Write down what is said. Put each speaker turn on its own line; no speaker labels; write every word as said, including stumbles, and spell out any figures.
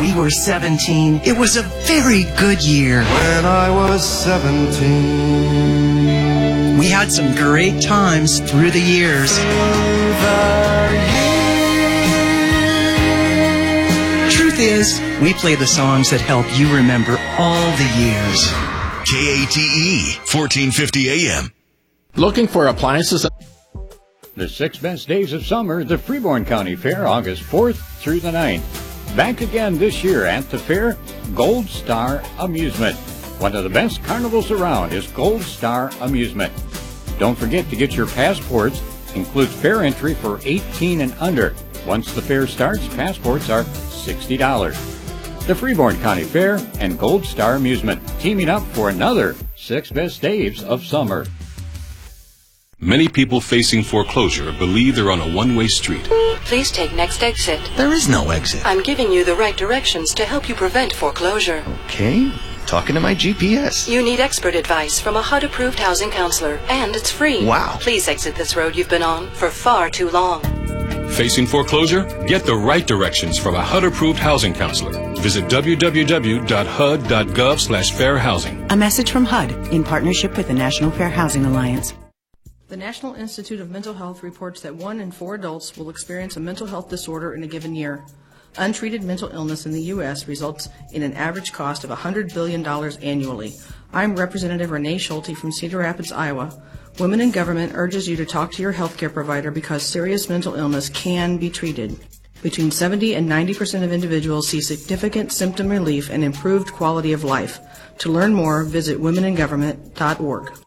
we were seventeen, it was a very good year.
When I was seventeen,
we had some great times through the years. Truth is, we play the songs that help you remember all the years.
K A T E, fourteen fifty A M.
Looking for appliances?
The six best days of summer, the Freeborn County Fair, August fourth through the ninth. Back again this year at the fair, Gold Star Amusement. One of the best carnivals around is Gold Star Amusement. Don't forget to get your passports. Includes fair entry for eighteen and under. Once the fair starts, passports are sixty dollars. The Freeborn County Fair and Gold Star Amusement teaming up for another six best days of summer.
Many people facing foreclosure believe they're on a one-way street.
Please take next exit.
There is no exit.
I'm giving you the right directions to help you prevent foreclosure.
Okay, talking to my G P S.
You need expert advice from a H U D-approved housing counselor, and it's free.
Wow.
Please exit this road you've been on for far too long.
Facing foreclosure? Get the right directions from a H U D-approved housing counselor. Visit w w w dot h u d dot gov slash fair housing.
A message from H U D in partnership with the National Fair Housing Alliance.
The National Institute of Mental Health reports that one in four adults will experience a mental health disorder in a given year. Untreated mental illness in the U S results in an average cost of one hundred billion dollars annually. I'm Representative Renee Schulte from Cedar Rapids, Iowa. Women in Government urges you to talk to your healthcare provider because serious mental illness can be treated. Between seventy and ninety percent of individuals see significant symptom relief and improved quality of life. To learn more, visit women in government dot org.